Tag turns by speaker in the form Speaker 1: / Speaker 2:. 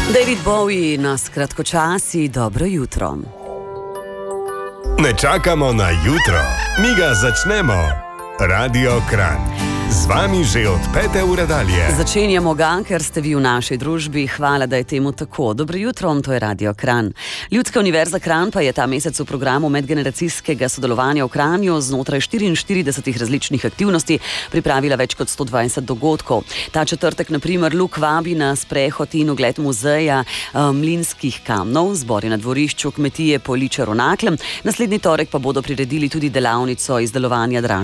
Speaker 1: David Bowie nas kratkočasi dobro jutro.
Speaker 2: Ne čakamo na jutro, mi ga začnemo. Radio Kranj. Z vami že od 5. ure dalje.
Speaker 1: Začenjamo ga, ker ste vi v naši družbi. Hvala, da je temu tako. Dobro jutro, to je Radio Kranj. Ljudska univerza Kranj pa je ta mesec v programu medgeneracijskega sodelovanja v Kranju znotraj 44 različnih aktivnosti pripravila več kot 120 dogodkov. Ta četrtek, na primer, Luk vabi na sprehod in ogled muzeja mlinskih kamnov, zbor je na dvorišču kmetije Poličar v Naklem. Naslednji torek pa bodo priredili tudi delavnico izdelovanja